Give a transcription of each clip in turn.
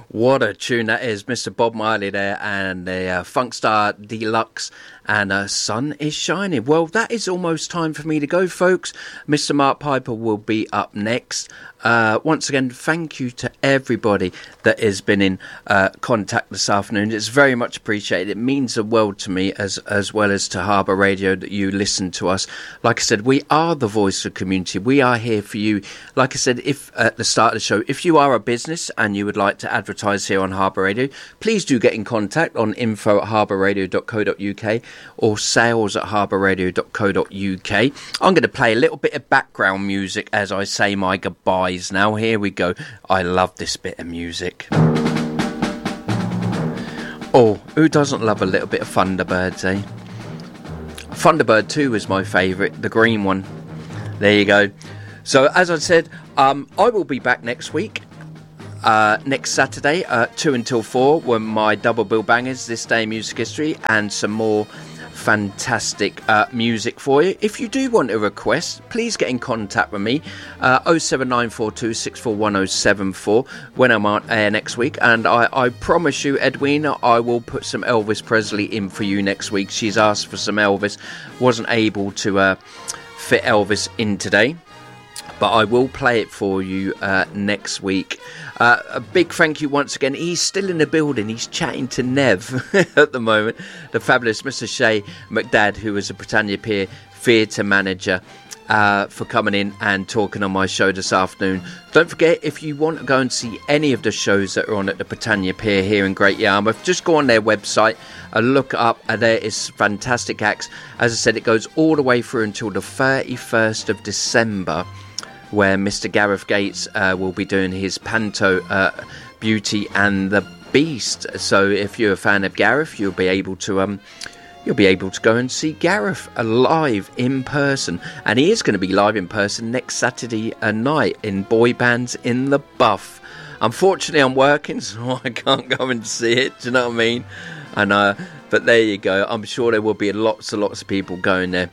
What a tune that is, Mr. Bob Marley there, and the Funkstar Deluxe, and Sun is Shining. Well, that is almost time for me to go, folks. Mr. Mark Piper will be up next. Once again, thank you to everybody that has been in contact this afternoon. It's very much appreciated. It means the world to me, as well as to Harbour Radio, that you listen to us. Like I said, we are the voice of the community. We are here for you. Like I said, if at the start of the show, if you are a business and you would like to advertise here on Harbour Radio, please do get in contact on info@harbourradio.co.uk or sales@harbourradio.co.uk. I'm going to play a little bit of background music as I say my goodbyes now. Here we go. I love this bit of music. Oh, who doesn't love a little bit of Thunderbirds, eh? Thunderbird 2 is my favourite, the green one. There you go. So, as I said, I will be back next week. Next Saturday, 2 until 4, were my double bill bangers, This Day in Music History, and some more fantastic music for you. If you do want a request, please get in contact with me, 07942 641074, when I'm on air next week. And I promise you, Edwina, I will put some Elvis Presley in for you next week. She's asked for some Elvis, wasn't able to fit Elvis in today, but I will play it for you next week. A big thank you once again. He's still in the building. He's chatting to Nev at the moment. The fabulous Mr. Shay McDad, who is a Britannia Pier theatre manager, for coming in and talking on my show this afternoon. Don't forget, if you want to go and see any of the shows that are on at the Britannia Pier here in Great Yarmouth, just go on their website and look up, and there is fantastic acts. As I said, it goes all the way through until the 31st of December, where Mr. Gareth Gates will be doing his panto Beauty and the Beast. So if you're a fan of Gareth, you'll be able to go and see Gareth live in person, and he is going to be live in person next Saturday night in Boy Bands in the Buff. Unfortunately, I'm working, so I can't go and see it. Do you know what I mean? And but there you go. I'm sure there will be lots of people going there.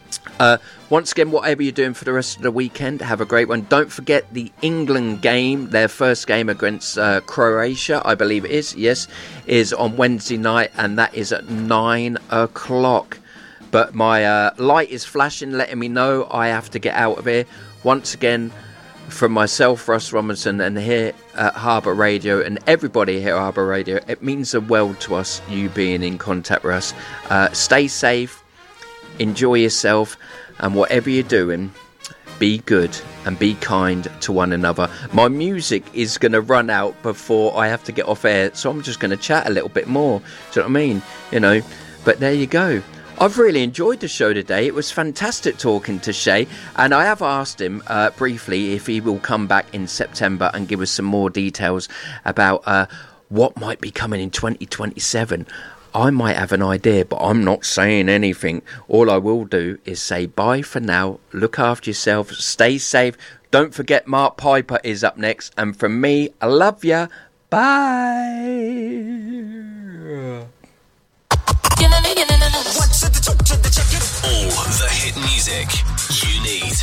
Once again, whatever you're doing for the rest of the weekend, have a great one. Don't forget the England game, their first game against Croatia, I believe it is, yes, is on Wednesday night, and that is at 9 o'clock. But my light is flashing, letting me know I have to get out of here. Once again, from myself, Russ Robinson, and here at Harbour Radio, and everybody here at Harbour Radio, it means the world to us, you being in contact with us. Stay safe. Enjoy yourself, and whatever you're doing, be good and be kind to one another. My music is going to run out before I have to get off air, so I'm just going to chat a little bit more. Do you know what I mean? You know, but there you go. I've really enjoyed the show today. It was fantastic talking to Shay, and I have asked him briefly if he will come back in September and give us some more details about what might be coming in 2027. I might have an idea, but I'm not saying anything. All I will do is say bye for now. Look after yourself. Stay safe. Don't forget Mark Piper is up next. And from me, I love ya. Bye. All the hit music you need.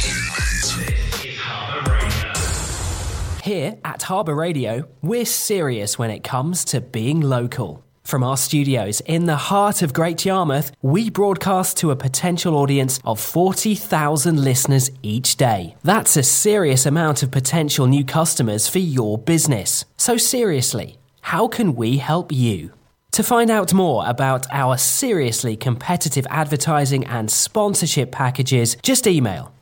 Here at Harbour Radio, we're serious when it comes to being local. From our studios in the heart of Great Yarmouth, we broadcast to a potential audience of 40,000 listeners each day. That's a serious amount of potential new customers for your business. So seriously, how can we help you? To find out more about our seriously competitive advertising and sponsorship packages, just email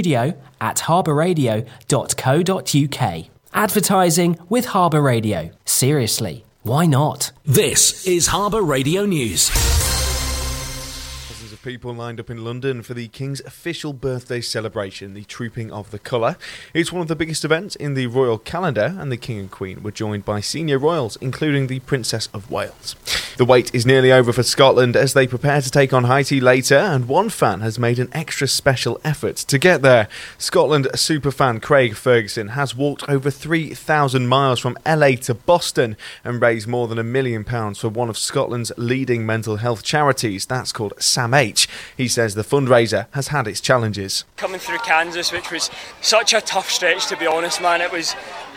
studio@harbourradio.co.uk. Advertising with Harbour Radio. Seriously. Why not? This is Harbour Radio News. Thousands of people lined up in London for the King's official birthday celebration, the Trooping of the Colour. It's one of the biggest events in the royal calendar, and the King and Queen were joined by senior royals, including the Princess of Wales. The wait is nearly over for Scotland as they prepare to take on Haiti later, and one fan has made an extra special effort to get there. Scotland superfan Craig Ferguson has walked over 3,000 miles from LA to Boston and raised more than £1 million for one of Scotland's leading mental health charities. That's called Sam H. He says the fundraiser has had its challenges. Coming through Kansas, which was such a tough stretch, to be honest, man. It was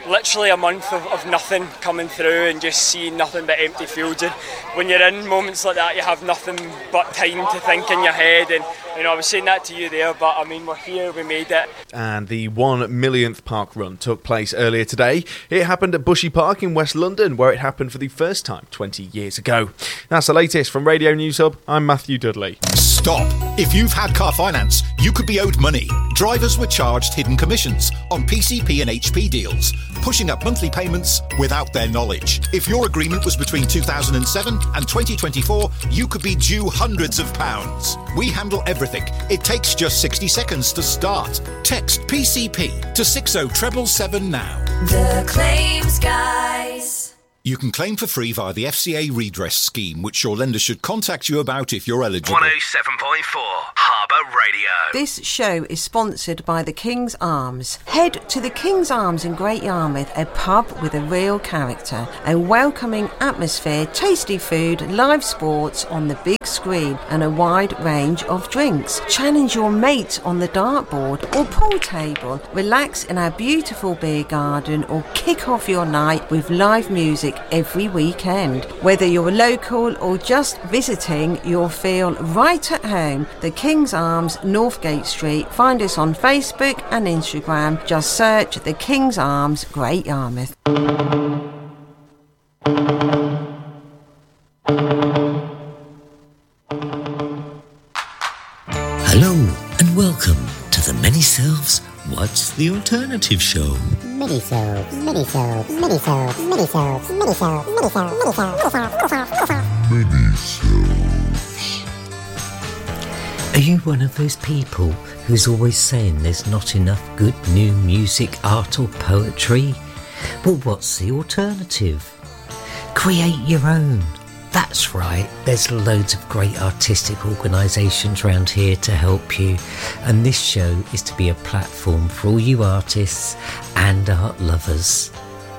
literally a month of nothing coming through and just seeing nothing but empty fields. And when you're in moments like that, you have nothing but time to think in your head. And I was saying that to you there, but I mean, we're here, we made it. And the 1 millionth park run took place earlier today. It happened at Bushy Park in West London, where it happened for the first time 20 years ago. That's the latest from Radio News Hub. I'm Matthew Dudley. Stop. If you've had car finance, you could be owed money. Drivers were charged hidden commissions on PCP and HP deals, pushing up monthly payments without their knowledge. If your agreement was between 2007 and 2024, you could be due hundreds of pounds. We handle everything. It takes just 60 seconds to start. Text PCP to 60777 now. The Claims Guys. You can claim for free via the FCA redress scheme, which your lender should contact you about if you're eligible. 107.4 Harbour Radio. This show is sponsored by the King's Arms. Head to the King's Arms in Great Yarmouth, a pub with a real character, a welcoming atmosphere, tasty food, live sports on the big screen, and a wide range of drinks. Challenge your mate on the dartboard or pool table, relax in our beautiful beer garden, or kick off your night with live music every weekend. Whether you're local or just visiting, you'll feel right at home. The King's Arms, Northgate Street. Find us on Facebook and Instagram. Just search the King's Arms, Great Yarmouth. Hello and welcome to the Many Selves What's the Alternative Show. Many selves, many selves, many selves, many selves, many selves, many selves, many selves, Many Selves. Are you one of those people who's always saying there's not enough good new music, art or poetry? Well, what's the alternative? Create your own. That's right, there's loads of great artistic organisations around here to help you, and this show is to be a platform for all you artists and art lovers.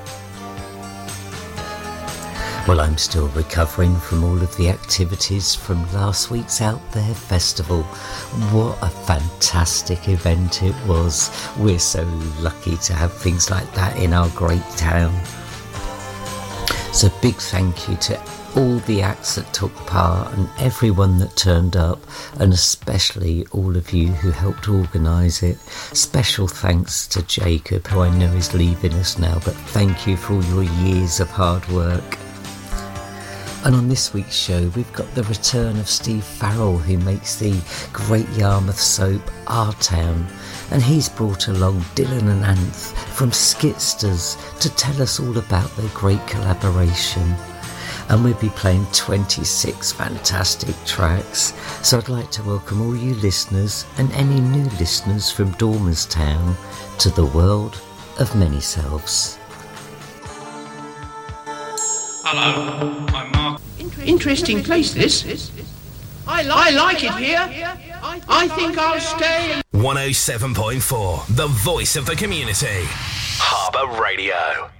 Well, I'm still recovering from all of the activities from last week's Out There Festival. What a fantastic event it was. We're so lucky to have things like that in our great town. So big thank you to all the acts that took part and everyone that turned up, and especially all of you who helped organise it. Special thanks to Jacob, who I know is leaving us now, but thank you for all your years of hard work. And on this week's show, we've got the return of Steve Farrell, who makes the Great Yarmouth soap Our Town, and he's brought along Dylan and Anth from Skitsters to tell us all about their great collaboration. And we'll be playing 26 fantastic tracks. So I'd like to welcome all you listeners and any new listeners from Dormerstown to the world of Many Selves. Hello, I'm Mark. Interesting place this. I like it here. I think I'll stay. 107.4, the voice of the community. Harbour Radio.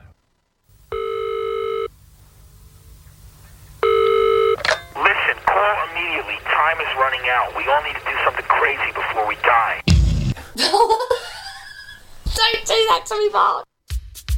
Listen, call immediately. Time is running out. We all need to do something crazy before we die. Don't do that to me, Mark.